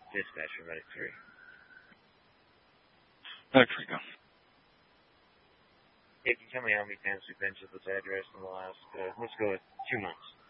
Dispatch for Medic 3. Medic 3, go. Hey, can you tell me how many times we've been to this address in the last, let's go with 2 months.